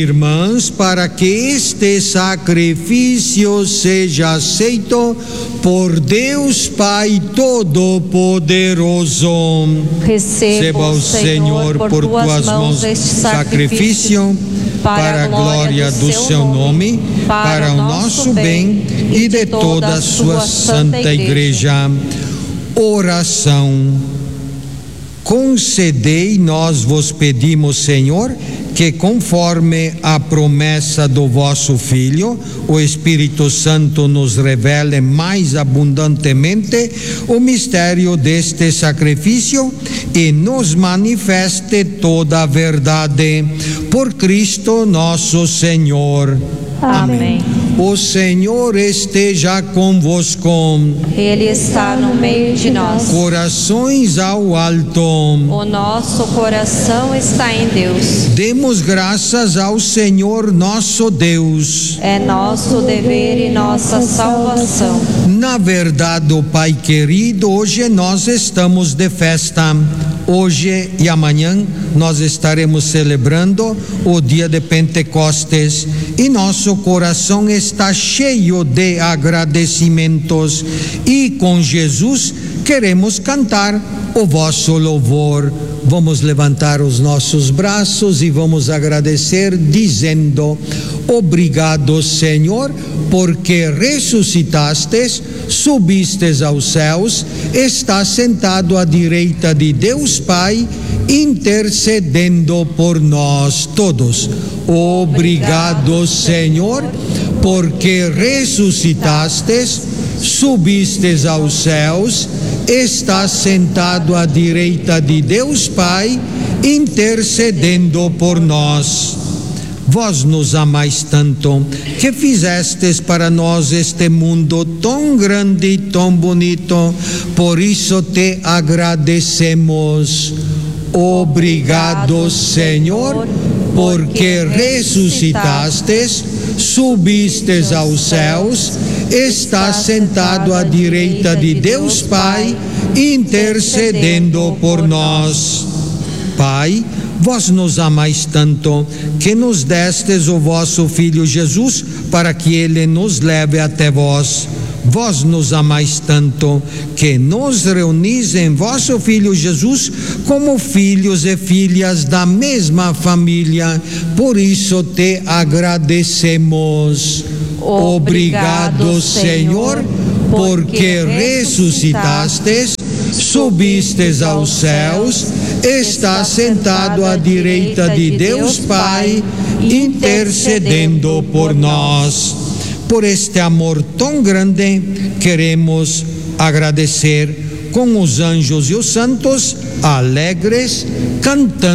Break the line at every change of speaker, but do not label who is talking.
Irmãs, para que este sacrifício seja aceito por Deus Pai Todo-Poderoso.
Receba o Senhor por tuas mãos este sacrifício para a glória do seu nome, para o nosso bem e de toda a sua santa Igreja.
Oração. Concedei, nós vos pedimos, Senhor, que conforme a promessa do vosso Filho, o Espírito Santo nos revele mais abundantemente o mistério deste sacrifício e nos manifeste toda a verdade. Por Cristo nosso Senhor.
Amém.
O Senhor esteja convosco.
Ele está no meio de nós.
Corações ao alto.
O nosso coração está em Deus.
Demos graças ao Senhor nosso Deus.
É nosso dever e nossa salvação.
Na verdade, Pai querido, hoje nós estamos de festa. Hoje e amanhã nós estaremos celebrando o dia de Pentecostes e nosso coração está cheio de agradecimentos e com Jesus queremos cantar o vosso louvor. Vamos levantar os nossos braços e vamos agradecer dizendo: obrigado, Senhor, porque ressuscitastes, subistes aos céus, está sentado à direita de Deus Pai, intercedendo por nós todos. Obrigado, Senhor, porque ressuscitastes, subistes aos céus, está sentado à direita de Deus Pai, intercedendo por nós. Vós nos amais tanto, que fizestes para nós este mundo tão grande e tão bonito, por isso te agradecemos. Obrigado, Senhor, porque ressuscitastes, subistes aos céus, está sentado à direita de Deus Pai, intercedendo por nós. Pai, vós nos amais tanto, que nos destes o vosso Filho Jesus, para que ele nos leve até vós. Vós nos amais tanto, que nos reunis em vosso Filho Jesus, como filhos e filhas da mesma família. Por isso te agradecemos. Obrigado, Senhor, porque ressuscitastes, subistes aos céus, está sentado à direita de Deus Pai, intercedendo por nós. Por este amor tão grande, queremos agradecer com os anjos e os santos, alegres, cantando